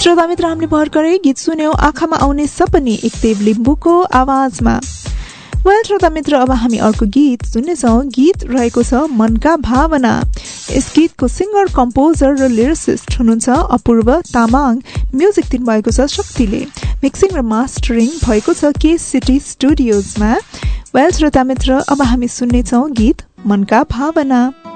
श्रोता मित्र, हामीले भर्खरै गीत सुन्यौं आँखामा आउने सपनी एकदेव लिम्बूको आवाजमा। वेल श्रोता मित्र, अब हामी अर्को गीत सुन्नेछौँ। गीत रहेको छ मनका भावना। यस गीतको सिङ्गर, कम्पोजर र लिरिसिस्ट हुनुहुन्छ अपूर्व तामाङ। म्युजिक दिनुभएको छ शक्तिले। मिक्सिङ र मास्टरिङ भएको छ के सिटी स्टुडियोजमा। वेल श्रोता मित्र, अब हामी सुन्नेछौँ गीत मनका भावना।